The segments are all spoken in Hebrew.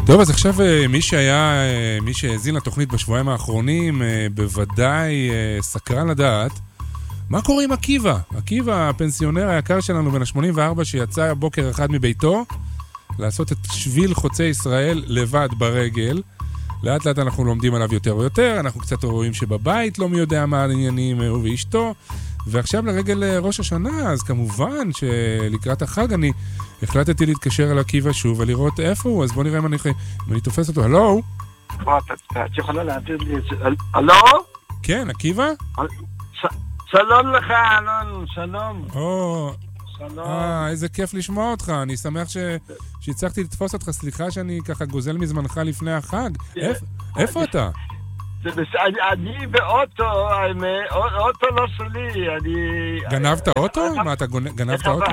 טוב, אז עכשיו מי שהאזין לתוכנית בשבועיים האחרונים, בוודאי סקרן לדעת, מה קורה עם עקיבא? עקיבא, הפנסיונר היקר שלנו בן ה-84, שיצא בוקר אחד מביתו, לעשות את שביל חוצי ישראל לבד ברגל. לאט לאט אנחנו לומדים עליו יותר ויותר, אנחנו קצת רואים שבבית לא מי יודע מה העניינים הוא ואשתו, ועכשיו לרגל ראש השנה, אז כמובן שלקראת החג אני החלטתי להתקשר אל עקיבא שוב ולראות איפה הוא, אז בוא נראה אם אני תופס אותו. הלו? את יכולה להעביר לי את זה? הלו? כן, עקיבא? שלום לך, אלון, שלום. שלום. איזה כיף לשמוע אותך, אני שמח שהצלחתי לתפוס אותך, סליחה שאני ככה גוזל מזמנך לפני החג. איפה אתה? אני באוטו, אוטו לא שלי, גנבת אוטו? מה, אתה גנבת אוטו?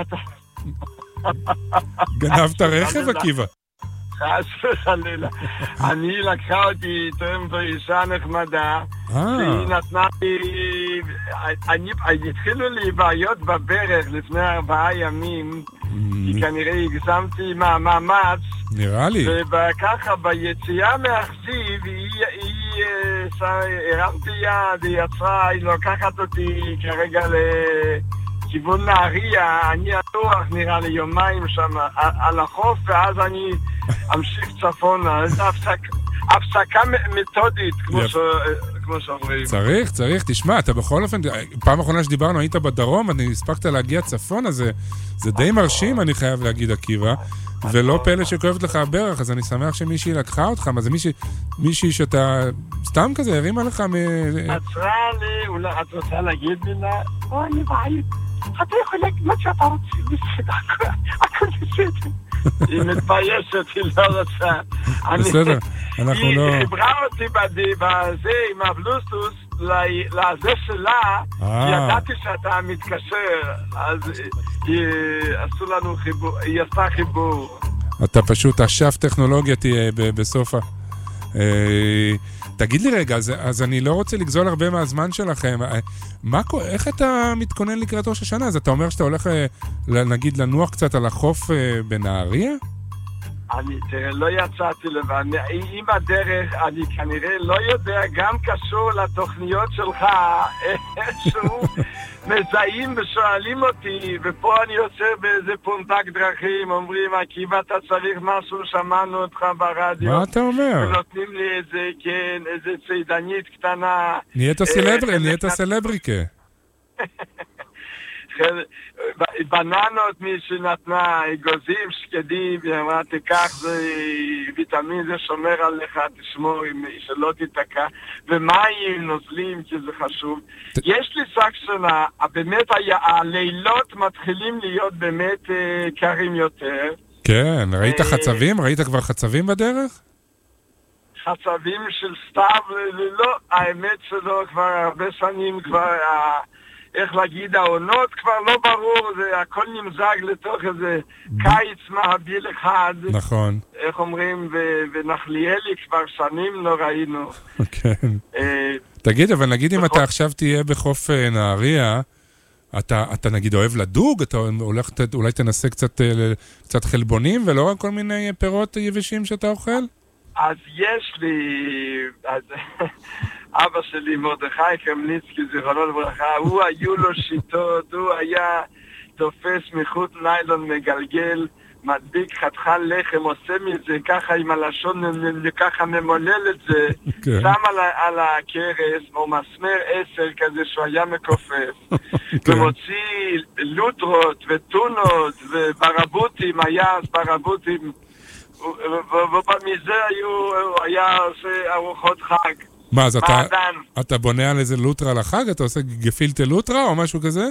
גנבת רכב, עקיבא? חס וחלילה. אני לקחה אותי איתו אישה נחמדה, שהיא נתנה לי, התחילו לי בעיות בברך לפני 4 ימים, כי כנראה הגזמתי מהמאמץ. נראה לי. וככה ביציאה מאכזיב, היא הרמתי יד, היא יצרה, היא לוקחת אותי כרגע לכיוון נהריה, אני אתוח נראה לי יומיים שם על החוף, ואז אני אמשיך צפונה. זו הפסקה מתודית, כמו שאומרים. צריך, תשמע, אתה בכל אופן, פעם אחרונה שדיברנו, היית בדרום, אני הספקת להגיע צפונה, זה די מרשים, אני חייב להגיד, עקיבא, ולא פלא שכואבת לך הברך, אז אני שמח שמישהי לקחה אותך, מה זה מישהי שאתה סתם כזה הרימה לך עצרה לי, אולי את רוצה להגיד מילה? אני בעית, אתה יכול להגיד מה שאתה רוצה, בסדר, הכל בסדר. היא מתביישת, היא לא רוצה. בסדר, אנחנו לא... היא חיברה אותי בזה עם הבלוטוס לזה שלה, כי ידעתי שאתה מתקשר, אז עשו לנו חיבור, היא עשתה חיבור. אתה פשוט אשף טכנולוגיה תהיה בסוף תגיד לי רגע, אז אני לא רוצה לגזול הרבה מהזמן שלכם. איך אתה מתכונן לקראת ראש השנה? אז אתה אומר שאתה הולך, נגיד, לנוח קצת על החוף בנהריה? תראה, לא יצאתי לבד. עם הדרך, אני כנראה לא יודע, גם קשור לתוכניות שלך, איזשהו מזהים ושואלים אותי, ופה אני יוצא באיזה פונטק דרכים, אומרים, עקיבא, אתה צריך משהו, שמענו אותך ברדיו. מה אתה אומר? ונותנים לי איזה, כן, איזה ציידנית קטנה. נהיית סלבריקה. בננות מי שנתנה, אגוזים, שקדים, היא אמרה, תיקח, זה ויטמין, זה שומר עליך, תשמור שלא תתקע, ומים נוזלים, כי זה חשוב. יש לי סקשנה, באמת הלילות מתחילים להיות באמת קרים יותר. כן, ראית חצבים? ראית כבר חצבים בדרך? חצבים של סתיו, לא, האמת שלא, כבר הרבה שנים כבר... איך להגיד, העונות כבר לא ברור, זה הכל נמזג לתוך איזה קיץ מהביל אחד. נכון. איך אומרים, ונחליאלי כבר שנים לא ראינו. כן. תגיד, אבל נגיד אם אתה עכשיו תהיה בחוף נהריה, אתה נגיד אוהב לדוג, אתה הולך, אולי תנסה קצת חלבונים, ולא רק כל מיני פירות יבשים שאתה אוכל? אז יש לי... אבא שלי, מרדכי קרמניצקי, זיכרונו לברכה, הוא היו לו שיטות, הוא היה תופס מחוט ניילון מגלגל, מדביק חתיכה לחם, עושה מזה ככה עם הלשון, ככה ממולל את זה, שם על הכרס, או מסמר 10 כזה שהוא היה מקופף, ומוציא לוטרות וטונות וברבוטים, היה אז ברבוטים, ומזה היה עושה ארוחות חג. מה, אז אתה בונה על איזה לוטרה לחג? אתה עושה גפילטה לוטרה או משהו כזה?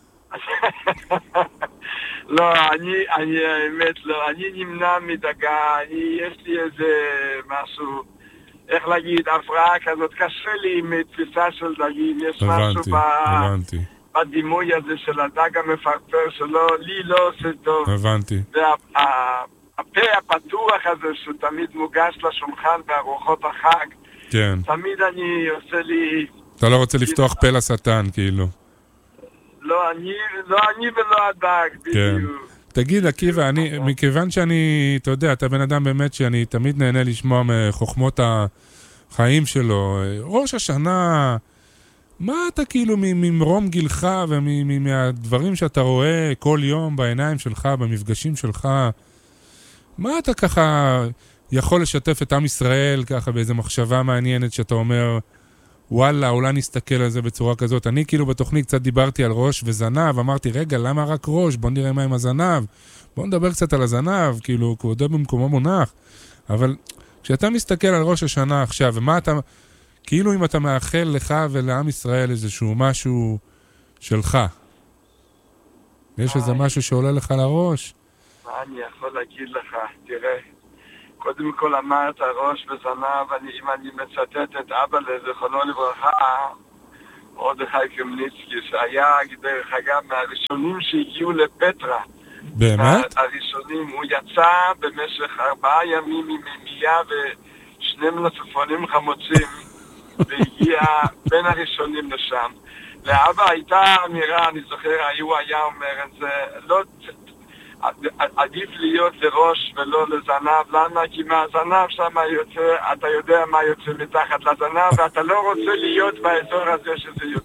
לא, אני האמת לא, אני נמנע מדגה, יש לי איזה משהו, איך להגיד, הפרעה כזאת, קשה לי עם תפיסה של דגים, יש משהו בדימוי הזה של הדג המפרפר שלו, לי לא עושה טוב. הבנתי. והפה הפתוח הזה שהוא תמיד מוגש לשולחן בארוחות החג, כן. תמיד אני עושה לי... אתה לא רוצה לפתוח פה לשטן, כאילו. לא אני ולא הדג, בדיוק. תגיד, עקיבא, מכיוון שאני, אתה יודע, אתה בן אדם באמת שאני תמיד נהנה לשמוע מחוכמות החיים שלו. ראש השנה, מה אתה כאילו ממרום גילך ומהדברים שאתה רואה כל יום בעיניים שלך, במפגשים שלך, מה אתה ככה יכול לשתף את עם ישראל ככה באיזו מחשבה מעניינת שאתה אומר, וואלה, אולי נסתכל על זה בצורה כזאת. אני כאילו בתוכנית קצת דיברתי על ראש וזנב, אמרתי, רגע, למה רק ראש? בוא נראה מה עם הזנב. בוא נדבר קצת על הזנב, כאילו, כבודו במקומו מונח. אבל כשאתה מסתכל על ראש השנה עכשיו, ומה אתה, כאילו אם אתה מאחל לך ולעם ישראל איזשהו משהו שלך, יש איזה משהו שעולה לך לראש? מה אני יכול להגיד לך? תראה, קודם כל אמרת ראש וזנב, אם אני מצטט את אבא לזכרונו לברכה, מרדכי קמניצקי, שהיה דרך אגב מהראשונים שהגיעו לפטרה. באמת? הראשונים, הוא יצא במשך 4 ימים ממימייה ו2 מלפפונים חמוצים, והגיע בין הראשונים לשם. לאבא הייתה אמירה, אני זוכר, הוא היה אומר את זה, לא... עדיף להיות לראש ולא לזנב. למה? כי מהזנב שם יוצא, אתה יודע מה יוצא מתחת לזנב, ואתה לא רוצה להיות באזור הזה שזה יוצא.